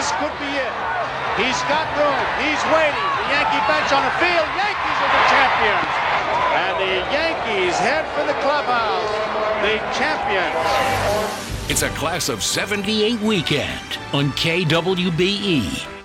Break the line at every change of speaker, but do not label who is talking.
This could be it. He's got room. He's waiting. The Yankee bench on the field. Yankees are the champions. And the Yankees head for the clubhouse. The champions.
It's a Class of '78 weekend on KWBE.